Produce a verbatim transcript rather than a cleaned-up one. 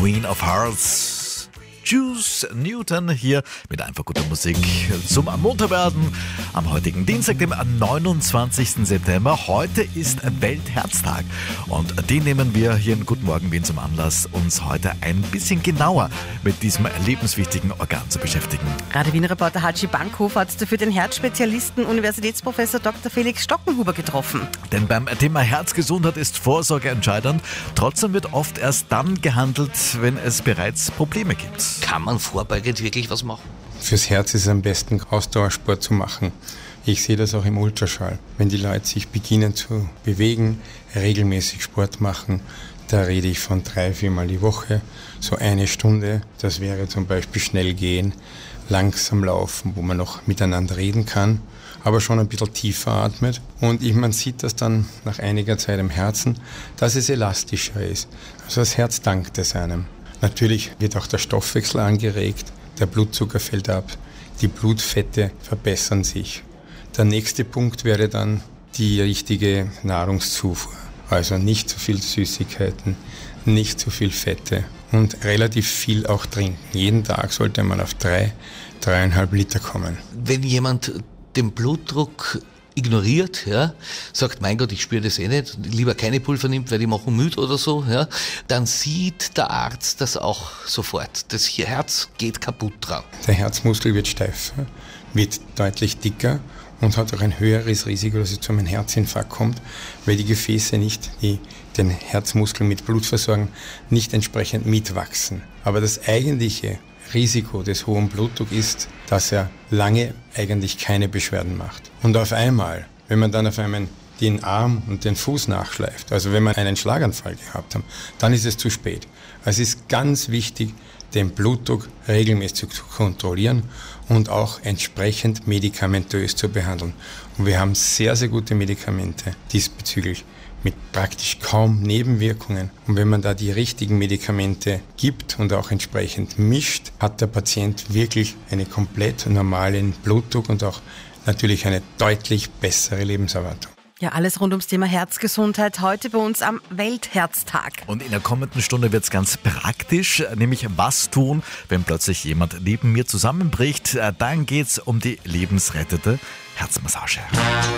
Queen of Hearts. Juice Newton hier mit einfach guter Musik zum Munterwerden am heutigen Dienstag, dem neunundzwanzigsten September. Heute ist Weltherztag und den nehmen wir hier in Guten Morgen Wien zum Anlass, uns heute ein bisschen genauer mit diesem lebenswichtigen Organ zu beschäftigen. Radio Wiener Reporter Hatschi Bankhofer hat dafür den Herzspezialisten Universitätsprofessor Doktor Felix Stockenhuber getroffen. Denn beim Thema Herzgesundheit ist Vorsorge entscheidend. Trotzdem wird oft erst dann gehandelt, wenn es bereits Probleme gibt. Kann man vorbeugend wirklich was machen? Fürs Herz ist es am besten, Ausdauersport zu machen. Ich sehe das auch im Ultraschall. Wenn die Leute sich beginnen zu bewegen, regelmäßig Sport machen, da rede ich von drei, viermal die Woche, so eine Stunde. Das wäre zum Beispiel schnell gehen, langsam laufen, wo man noch miteinander reden kann, aber schon ein bisschen tiefer atmet. Und ich, man sieht das dann nach einiger Zeit im Herzen, dass es elastischer ist. Also das Herz dankt es einem. Natürlich wird auch der Stoffwechsel angeregt, der Blutzucker fällt ab, die Blutfette verbessern sich. Der nächste Punkt wäre dann die richtige Nahrungszufuhr. Also nicht zu viel Süßigkeiten, nicht zu viel Fette und relativ viel auch trinken. Jeden Tag sollte man auf drei, dreieinhalb Liter kommen. Wenn jemand den Blutdruck ignoriert, ja, sagt, mein Gott, ich spüre das eh nicht, lieber keine Pulver nimmt, weil die machen müde oder so, ja, dann sieht der Arzt das auch sofort. Das Herz geht kaputt dran. Der Herzmuskel wird steifer, wird deutlich dicker und hat auch ein höheres Risiko, dass es zu einem Herzinfarkt kommt, weil die Gefäße nicht, die den Herzmuskel mit Blut versorgen, nicht entsprechend mitwachsen. Aber das eigentliche Risiko des hohen Blutdrucks ist, dass er lange eigentlich keine Beschwerden macht. Und auf einmal, wenn man dann auf einmal den Arm und den Fuß nachschleift, also wenn man einen Schlaganfall gehabt hat, dann ist es zu spät. Also es ist ganz wichtig, den Blutdruck regelmäßig zu kontrollieren und auch entsprechend medikamentös zu behandeln. Und wir haben sehr, sehr gute Medikamente diesbezüglich, mit praktisch kaum Nebenwirkungen. Und wenn man da die richtigen Medikamente gibt und auch entsprechend mischt, hat der Patient wirklich einen komplett normalen Blutdruck und auch natürlich eine deutlich bessere Lebenserwartung. Ja, alles rund ums Thema Herzgesundheit heute bei uns am Weltherztag. Und in der kommenden Stunde wird es ganz praktisch, nämlich was tun, wenn plötzlich jemand neben mir zusammenbricht. Dann geht es um die lebensrettende Herzmassage.